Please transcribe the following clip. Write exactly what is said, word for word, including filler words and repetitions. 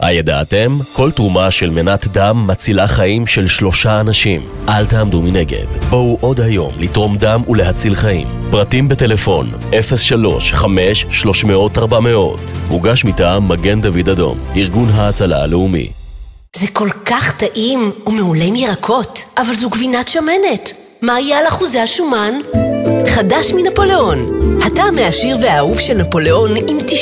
הידעתם? כל תרומה של מנת דם מצילה חיים של שלושה אנשים. אל תעמדו מנגד. בואו עוד היום לתרום דם ולהציל חיים. פרטים בטלפון אפס שלוש חמש שלוש מאות ארבע מאות. הוגש מטעם מגן דוד אדום, ארגון ההצלה הלאומי. זה כל כך טעים ומעולה עם ירקות, אבל זו גבינת שמנת. מה יהיה על אחוזי השומן? חדש מנפוליאון. הטעם העשיר והאהוב של נפוליאון עם